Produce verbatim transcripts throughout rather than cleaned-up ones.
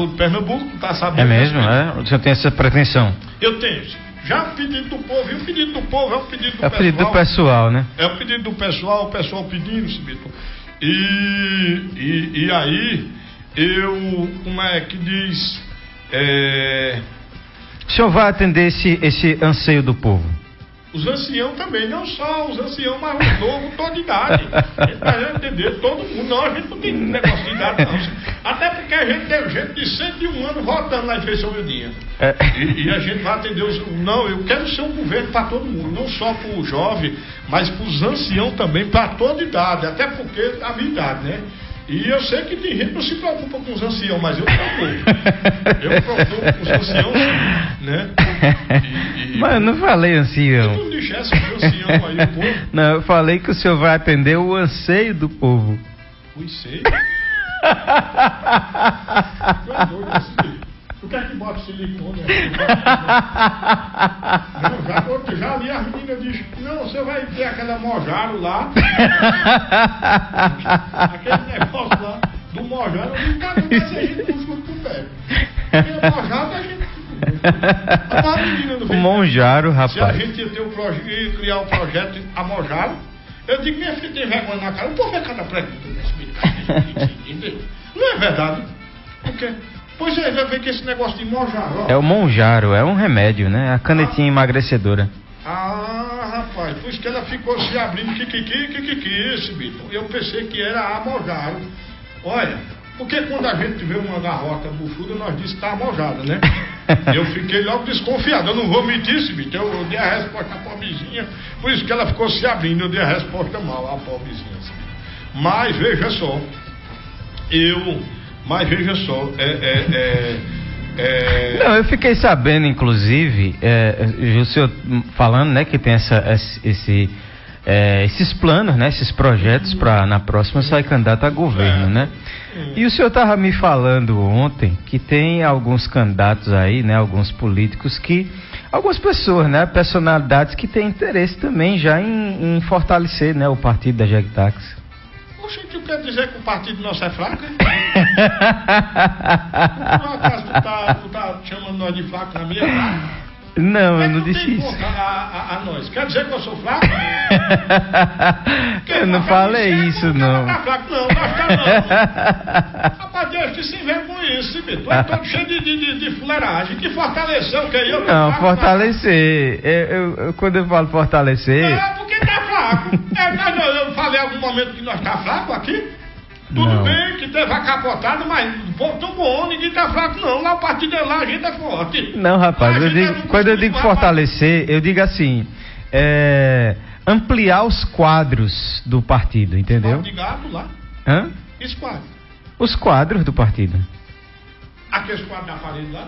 governador de Pernambuco, não está sabendo. É mesmo, é? O senhor tem essa pretensão? Eu tenho. Já o pedido do povo, e o pedido do povo é o pedido do pessoal. É o pedido do pessoal, né? É o pedido do pessoal, o pessoal pedindo, Cibito. E, e, e aí, eu, como é que diz... É... O senhor vai atender esse, esse anseio do povo? Os anciãos também, não só os anciãos, mas os novos, toda idade. A gente vai entender todo mundo. Não, a gente não tem negócio de idade, não. Até porque a gente tem gente de cento e um anos votando na eleição do dia. É. E, e a gente vai atender os... Não, eu quero ser um governo para todo mundo, não só para o jovem, mas para os anciãos também, para toda idade. Até porque a minha idade, né? E eu sei que tem gente que não se preocupa com os anciãos, mas eu preocupo. Eu preocupo com os anciãos, né? E, e, mas eu não falei ancião. Eu não dissesse o ancião aí, o povo. Não, eu falei que o senhor vai atender o anseio do povo. O anseio? Tu quer que bota silicone? Não, já, já ali as meninas dizem, não, você vai ter aquela mojaro lá. Aquele negócio lá do mojaro, eu digo, cara, vai ser gente com escudo pro pé. Porque mojaro a gente. A menina não o monjaro, rapaz. Se a gente ia, ter o proje- ia criar o projeto a mojaro, eu digo, minha filha tem vergonha na cara. O povo é cada pergunta nesse meio, entendeu? Não é verdade? Por quê? Pois é, vai ver que esse negócio de monjaro, ó. É o monjaro, é um remédio, né? A canetinha ah, emagrecedora. Ah, rapaz, por isso que ela ficou se abrindo, kikiki, kikiki, esse bicho. Eu pensei que era a monjaro. Olha, porque quando a gente vê uma garrota buchuda, nós dizemos que tá mojada, né? Eu fiquei logo desconfiado, eu não vou mentir, esse bicho. Eu, eu dei a resposta à pobrezinha, por isso que ela ficou se abrindo, eu dei a resposta mal à pobrezinha. Mas veja só, eu... Mas veja só, é, é, é, é... Não, eu fiquei sabendo, inclusive, é, o senhor falando, né, que tem essa, esse, é, esses planos, né, esses projetos para na próxima sair candidato a governo, né? E o senhor estava me falando ontem que tem alguns candidatos aí, né, alguns políticos que, algumas pessoas, né, personalidades que têm interesse também já em, em fortalecer, né, o partido da Jegtax. Poxa, tu quer dizer que o partido nosso é fraco, hein? Por acaso tu tá, tu tá chamando nós de fraco na minha cara? Não, eu não disse isso. A, a, a nós. Quer dizer que eu sou fraco? Eu não falei isso, não. Não tá fraco, não, nós tá não. Rapaz, Deus te se envergonha isso, tu é todo cheio de, de, de fuleiragem. Que fortaleceu, que eu não, fraco, fortalecer. Eu, eu, eu, quando eu falo fortalecer. É, porque tá fraco. É, nós, eu falei em algum momento que nós tá fraco aqui. Tudo não. Bem que teve a capotada, mas tão bom, ninguém tá fraco não. Lá o partido é lá, a gente é forte. Não, rapaz, eu digo, é quando eu digo fortalecer, eu digo assim, é, ampliar os quadros do partido, entendeu? De gato lá. Hã? Esse quadro? Os quadros do partido. Aqueles quadros da parede lá?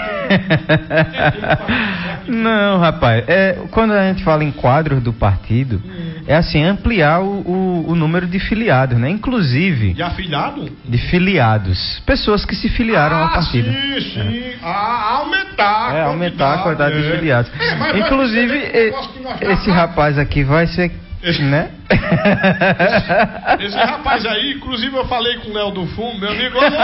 Não, não, rapaz, é, quando a gente fala em quadros do partido, hum. é assim, ampliar o, o, o número de filiados, né? Inclusive... De afiliado? De filiados. Pessoas que se filiaram ah, ao partido. Sim, sim. É. Ah, aumentar. É, aumentar a quantidade é. de filiados. É, mas Inclusive, e, esse rapaz aqui vai ser... Esse, né? esse, esse rapaz aí, inclusive eu falei com o Léo do Fumo, meu amigo. Alô,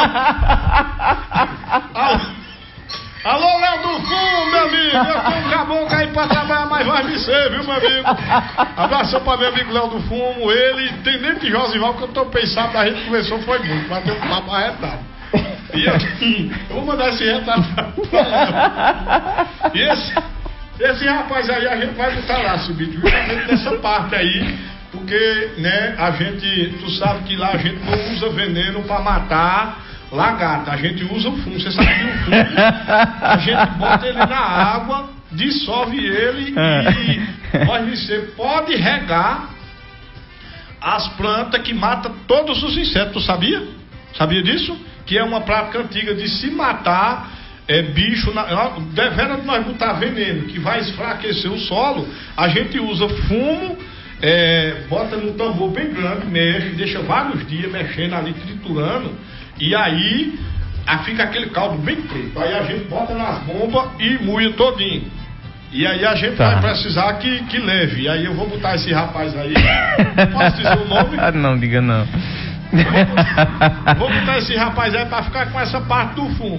alô, alô Léo do Fumo, meu amigo. Eu tenho um caboclo aí pra trabalhar, mas vai me ser, viu, meu amigo? Abração pra meu amigo Léo do Fumo. Ele, Tenente Josival, que eu tô pensando, a gente conversou, foi muito, mas tem um papo arretado. E eu, eu vou mandar esse retrato pra Léo. E esse. Esse rapaz aí a gente vai botar lá, Cibito, justamente nessa parte aí, porque, né, a gente, tu sabe que lá a gente não usa veneno pra matar lagarta, a gente usa o fumo, você sabe que o fumo, a gente bota ele na água, dissolve ele e, você pode regar as plantas que matam todos os insetos, tu sabia? Sabia disso? Que é uma prática antiga de se matar É, bicho, na, devera nós botar veneno que vai enfraquecer o solo, a gente usa fumo, é, bota num tambor bem grande, mexe, deixa vários dias mexendo ali, triturando, e aí, aí fica aquele caldo bem preto, aí a gente bota nas bombas e moia todinho, e aí a gente tá. vai precisar que, que leve, e aí eu vou botar esse rapaz aí, posso dizer o nome? Não, diga não. Vou, vou botar esse rapaz aí pra ficar com essa parte do fumo.